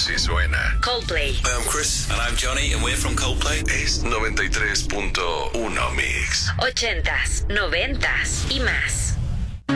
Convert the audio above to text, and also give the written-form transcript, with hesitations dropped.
Así suena Coldplay. Hi, I'm Chris. And I'm Johnny, and we're from Coldplay. Es 93.1 Mix. 80s, 90s y más.